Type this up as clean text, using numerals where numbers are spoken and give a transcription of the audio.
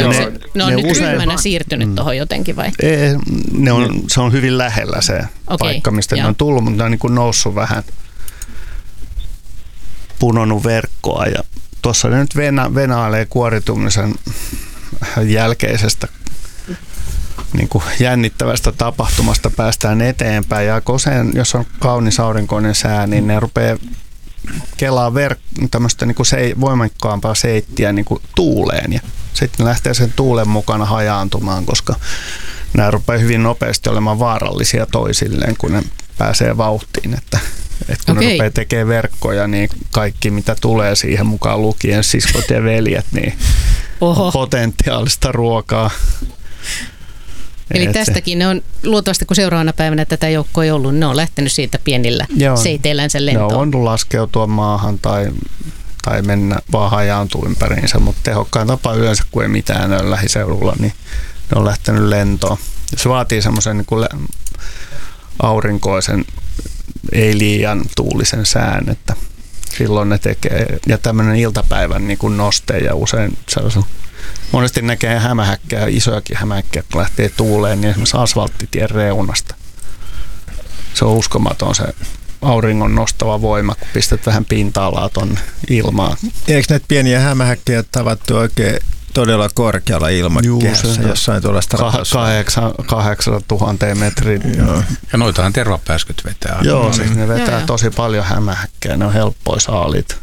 Ne on nyt ryhmänä siirtynyt tuohon jotenkin vai? Se on hyvin lähellä se paikka, mistä ne on tullut, mutta ne on niin kuin noussut vähän, punonut verkkoa ja tuossa ne nyt venailee kuoritumisen jälkeisestä niin kuin jännittävästä tapahtumasta päästään eteenpäin ja usein, jos on kaunis aurinkoinen sää, niin ne rupeaa kelaa tämmöistä niin kuin voimakkaampaa seittiä niin kuin tuuleen ja sitten lähtee sen tuulen mukana hajaantumaan, koska nämä rupeaa hyvin nopeasti olemaan vaarallisia toisilleen, kun ne pääsee vauhtiin, että kun ne rupeaa tekemään verkkoja, niin kaikki mitä tulee siihen mukaan lukien siskot ja veljet, niin on potentiaalista ruokaa. Eli tästäkin ne on luultavasti, kun seuraavana päivänä tätä joukkoa ei ollut, ne on lähtenyt siitä pienillä seiteillänsä lentoon. Ne on laskeutua maahan tai mennä vaan hajaantua ympäriinsä, mutta tehokkain tapa yleensä, kun ei mitään ole lähiseudulla, niin ne on lähtenyt lentoon. Se vaatii semmoisen niin kuin aurinkoisen, ei liian tuulisen sään, että silloin ne tekee, ja tämmöinen iltapäivän niin kuin noste ja usein sellaisen. Monesti näkee hämähäkkejä, isojakin hämähäkkejä, kun lähtee tuuleen, niin esimerkiksi asfalttitien reunasta. Se on uskomaton se auringon nostava voima, kun pistät vähän pinta-alaa tuonne ilmaan. Eikö näitä pieniä hämähäkkejä tavattu oikein todella korkealla ilmakehässä, jossain tuollaista 8000 metriin? Joo. Ja noitahan tervapääskyt vetää. Joo, siis ne vetää tosi paljon hämähäkkejä, ne on helppoja saalit.